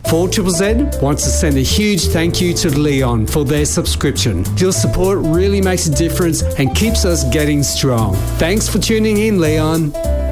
4ZZZ wants to send a huge thank you to Leon for their subscription. Your support really makes a difference and keeps us getting strong. Thanks for tuning in, Leon.